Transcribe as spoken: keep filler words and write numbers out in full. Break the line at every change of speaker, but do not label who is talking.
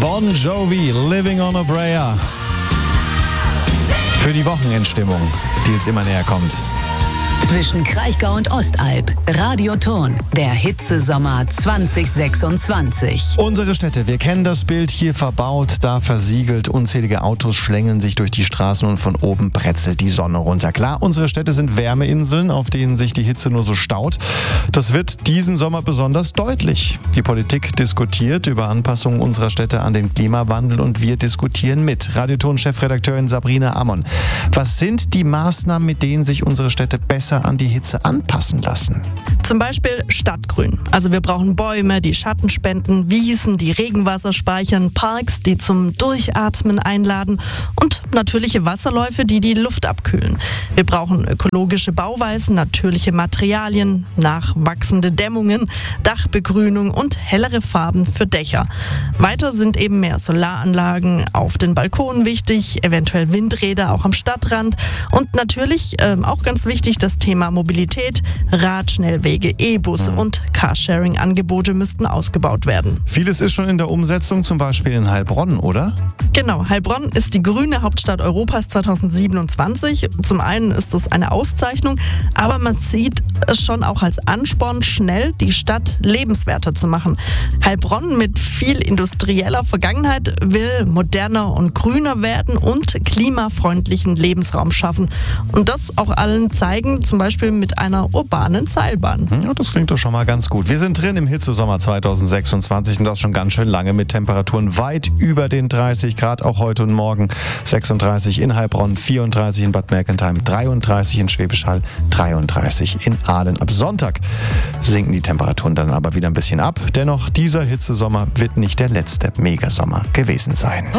Bon Jovi, Living on a Prayer. Für die Wochenendstimmung, die jetzt immer näher kommt.
Zwischen Kraichgau und Ostalb. Radioton. Der Hitzesommer zwanzig sechsundzwanzig.
Unsere Städte, wir kennen das Bild, hier verbaut, da versiegelt. Unzählige Autos schlängeln sich durch die Straßen und von oben bretzelt die Sonne runter. Klar, unsere Städte sind Wärmeinseln, auf denen sich die Hitze nur so staut. Das wird diesen Sommer besonders deutlich. Die Politik diskutiert über Anpassungen unserer Städte an den Klimawandel und wir diskutieren mit. Radioton-Chefredakteurin Sabrina Ammon. Was sind die Maßnahmen, mit denen sich unsere Städte besser an die Hitze anpassen lassen?
Zum Beispiel Stadtgrün. Also wir brauchen Bäume, die Schatten spenden, Wiesen, die Regenwasser speichern, Parks, die zum Durchatmen einladen und natürliche Wasserläufe, die die Luft abkühlen. Wir brauchen ökologische Bauweisen, natürliche Materialien, nachwachsende Dämmungen, Dachbegrünung und hellere Farben für Dächer. Weiter sind eben mehr Solaranlagen auf den Balkonen wichtig, eventuell Windräder auch am Stadtrand und natürlich äh, auch ganz wichtig das Thema Mobilität, Radschnellwege, E-Busse und Carsharing-Angebote müssten ausgebaut werden.
Vieles ist schon in der Umsetzung, zum Beispiel in Heilbronn, oder?
Genau, Heilbronn ist die grüne Hauptstadt Europas zweitausendsiebenundzwanzig. Zum einen ist das eine Auszeichnung, aber man sieht es schon auch als Ansporn, schnell die Stadt lebenswerter zu machen. Heilbronn mit viel industrieller Vergangenheit will moderner und grüner werden und klimafreundlichen Lebensraum schaffen. Und das auch allen zeigen, zum Beispiel mit einer urbanen Seilbahn.
Ja, das klingt doch schon mal ganz gut. Wir sind drin im Hitzesommer zweitausendsechsundzwanzig und das schon ganz schön lange mit Temperaturen weit über den dreißig Grad, auch heute und morgen. sechsunddreißig in Heilbronn, vierunddreißig in Bad Mergentheim, dreiunddreißig in Schwäbisch Hall, dreiunddreißig in Aalen. Ab Sonntag sinken die Temperaturen dann aber wieder ein bisschen ab. Dennoch, dieser Hitzesommer wird nicht der letzte Megasommer gewesen sein.